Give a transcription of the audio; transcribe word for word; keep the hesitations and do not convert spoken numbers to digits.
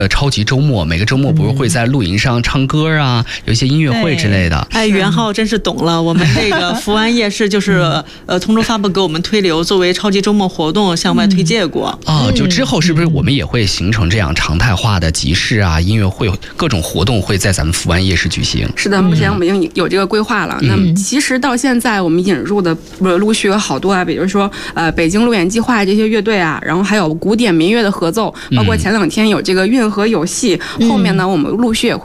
呃超级周末，每个周末不是会在露营上唱歌啊，有一些音乐会之类的。 哎，袁浩真是懂了，我们这个福安夜市就是呃通州发布给我们推流，作为超级周末活动向外推介过。 啊、嗯，就之后是不是我们也会形成这样常态化的集市啊、音乐会、各种活动会在咱们福安夜市举行？ 是的，目前我们已经有这个规划了。嗯、那么其实到现在我们引入的不是陆续有好多啊，比如说呃北京路演计划这些乐队啊，然后还有古典民乐的合奏，包括前两天有这个运河有戏，嗯、后面呢我们陆续也会